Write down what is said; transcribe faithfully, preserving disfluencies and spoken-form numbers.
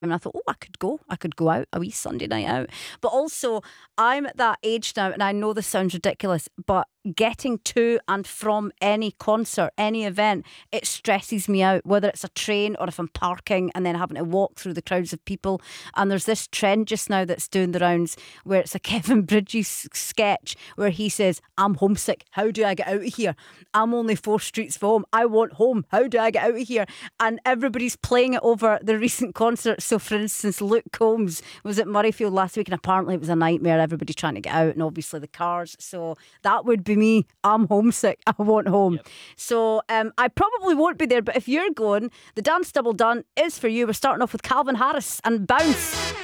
And I thought, oh, I could go. I could go out a wee Sunday night out. But also, I'm at that age now, and I know this sounds ridiculous, but getting to and from any concert, any event, it stresses me out, whether it's a train or if I'm parking and then having to walk through the crowds of people. And there's this trend just now that's doing the rounds where it's a Kevin Bridges sketch where he says, I'm homesick. How do I get out of here? I'm only four streets from home. I want home. How do I get out of here? And everybody's playing it over the recent concerts. So, for instance, Luke Combs was at Murrayfield last week, and apparently it was a nightmare. Everybody trying to get out, and obviously the cars. So that would be me. I'm homesick. I want home. Yep. So um, I probably won't be there, but if you're going, the Dance Double Done is for you. We're starting off with Calvin Harris and Bounce.